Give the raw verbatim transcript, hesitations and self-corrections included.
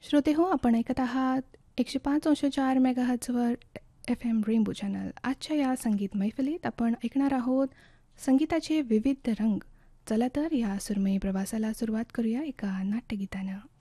श्रोते हो, आपण ऐकत आहात एकशे पाच अंश चार मेगाहर्ट्झवर एफ एम रेनबो चॅनल. आजच्या या संगीत मैफिलीत आपण ऐकणार आहोत संगीताचे विविध रंग. चला तर या सुरमयी प्रवासाला सुरुवात करूया एका नाट्यगीतानं.